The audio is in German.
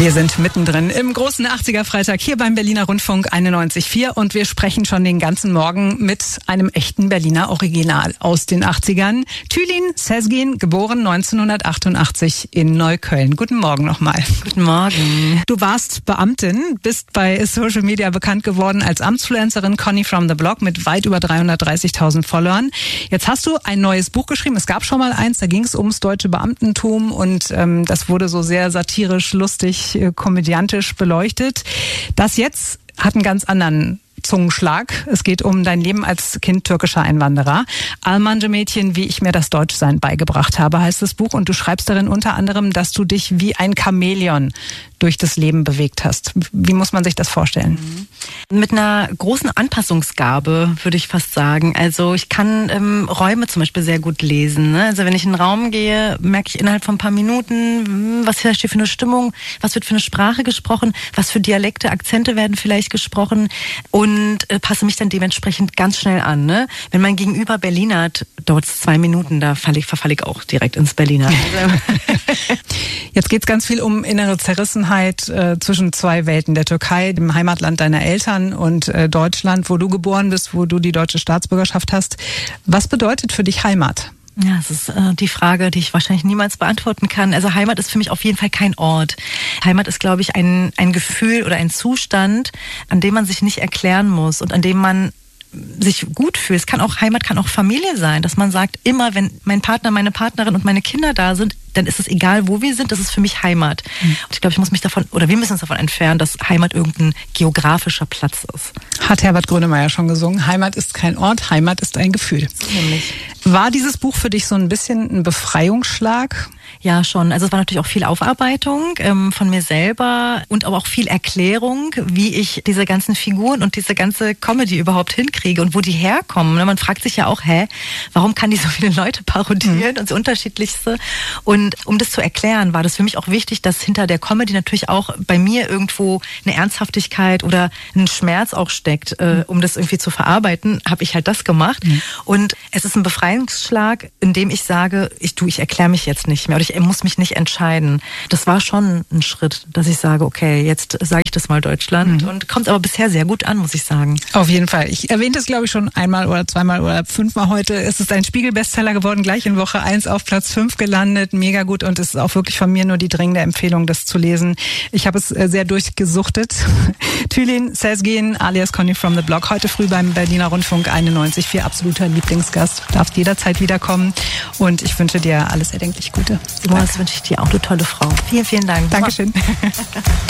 Wir sind mittendrin im großen 80er-Freitag hier beim Berliner Rundfunk 91.4 und wir sprechen schon den ganzen Morgen mit einem echten Berliner Original aus den 80ern. Tülin Sezgin, geboren 1988 in Neukölln. Guten Morgen nochmal. Guten Morgen. Du warst Beamtin, bist bei Social Media bekannt geworden als Amtsfluencerin Conny from the Block mit weit über 330.000 Followern. Jetzt hast du ein neues Buch geschrieben. Es gab schon mal eins, da ging es ums deutsche Beamtentum und das wurde so sehr satirisch, lustig, komödiantisch beleuchtet. Das jetzt hat einen ganz anderen Zungenschlag. Es geht um dein Leben als Kind türkischer Einwanderer. Almanca-Mädchen, wie ich mir das Deutschsein beigebracht habe, heißt das Buch. Und du schreibst darin unter anderem, dass du dich wie ein Chamäleon durch das Leben bewegt hast. Wie muss man sich das vorstellen? Mit einer großen Anpassungsgabe, würde ich fast sagen. Also ich kann Räume zum Beispiel sehr gut lesen. Ne? Also wenn ich in einen Raum gehe, merke ich innerhalb von ein paar Minuten, was herrscht hier für eine Stimmung, was wird für eine Sprache gesprochen, was für Dialekte, Akzente werden vielleicht gesprochen und passe mich dann dementsprechend ganz schnell an. Ne? Wenn mein Gegenüber Berliner hat, dauert es 2 Minuten, da verfalle ich auch direkt ins Berliner. Jetzt geht es ganz viel um innere Zerrissenheit zwischen zwei Welten, der Türkei, dem Heimatland deiner Eltern und Deutschland, wo du geboren bist, wo du die deutsche Staatsbürgerschaft hast. Was bedeutet für dich Heimat? Ja, das ist die Frage, die ich wahrscheinlich niemals beantworten kann. Also Heimat ist für mich auf jeden Fall kein Ort. Heimat ist, glaube ich, ein Gefühl oder ein Zustand, an dem man sich nicht erklären muss und an dem man sich gut fühlt. Heimat kann auch Familie sein, dass man sagt, immer wenn mein Partner, meine Partnerin und meine Kinder da sind, dann ist es egal, wo wir sind, das ist für mich Heimat. Und ich glaube, wir müssen uns davon entfernen, dass Heimat irgendein geografischer Platz ist. Hat Herbert Grönemeyer schon gesungen. Heimat ist kein Ort, Heimat ist ein Gefühl. Nämlich. War dieses Buch für dich so ein bisschen ein Befreiungsschlag? Ja, schon. Also es war natürlich auch viel Aufarbeitung von mir selber und aber auch viel Erklärung, wie ich diese ganzen Figuren und diese ganze Comedy überhaupt hinkriege und wo die herkommen. Man fragt sich ja auch, warum kann die so viele Leute parodieren und so unterschiedlichste? Und um das zu erklären, war das für mich auch wichtig, dass hinter der Comedy natürlich auch bei mir irgendwo eine Ernsthaftigkeit oder ein Schmerz auch steckt. Um das irgendwie zu verarbeiten, habe ich halt das gemacht. Und es ist ein Befreiungsschlag, in dem ich sage, ich erkläre mich jetzt nicht mehr oder ich muss mich nicht entscheiden. Das war schon ein Schritt, dass ich sage, okay, jetzt sage ich das mal Deutschland und kommt aber bisher sehr gut an, muss ich sagen. Auf jeden Fall. Ich erwähnte es, glaube ich, schon einmal oder zweimal oder 5-mal heute. Es ist ein Spiegel-Bestseller geworden, gleich in Woche 1 auf Platz 5 gelandet. Mega gut und es ist auch wirklich von mir nur die dringende Empfehlung, das zu lesen. Ich habe es sehr durchgesuchtet. Tülin Sezgin alias Conny from the Block, heute früh beim Berliner Rundfunk 91.4, absoluter Lieblingsgast. Du darfst jederzeit wiederkommen und ich wünsche dir alles erdenklich Gute. Das wünsche ich dir auch, du tolle Frau. Vielen, vielen Dank. Dankeschön.